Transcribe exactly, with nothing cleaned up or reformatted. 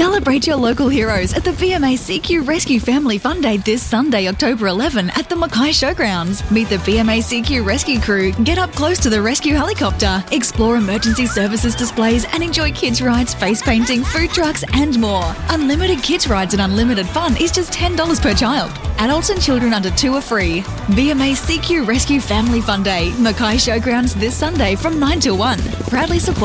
Celebrate your local heroes at the B M A C Q Rescue Family Fun Day this Sunday, October eleventh at the Mackay Showgrounds. Meet the B M A C Q Rescue crew, get up close to the rescue helicopter, explore emergency services displays and enjoy kids rides, face painting, food trucks and more. Unlimited kids rides and unlimited fun is just ten dollars per child. Adults and children under two are free. B M A C Q Rescue Family Fun Day, Mackay Showgrounds this Sunday from nine till one. Proudly support